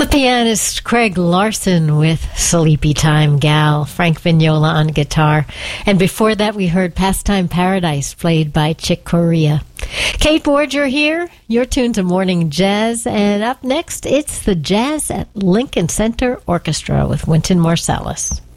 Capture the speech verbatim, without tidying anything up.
The pianist Craig Larson with Sleepy Time Gal, Frank Vignola on guitar. And before that, we heard Pastime Paradise, played by Chick Corea. Kate Borger here. You're tuned to Morning Jazz. And up next, it's the Jazz at Lincoln Center Orchestra with Wynton Marsalis.